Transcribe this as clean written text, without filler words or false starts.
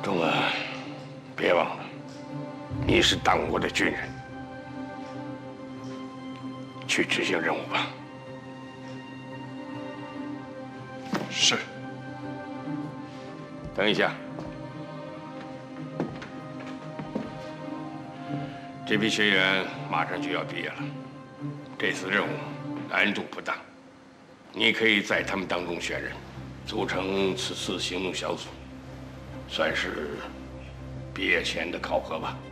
东恩，别忘了，你是党国的军人，去执行任务吧。 是。 等一下，这批学员马上就要毕业了，这次任务难度不大，你可以在他们当中选人，组成此次行动小组，算是毕业前的考核吧。